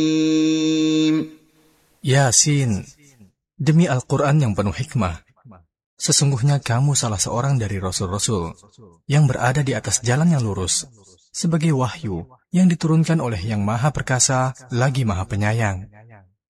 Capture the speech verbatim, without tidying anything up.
Yasin, demi Al-Quran yang penuh hikmah, sesungguhnya kamu salah seorang dari Rasul-Rasul yang berada di atas jalan yang lurus, sebagai wahyu yang diturunkan oleh Yang Maha Perkasa lagi Maha Penyayang.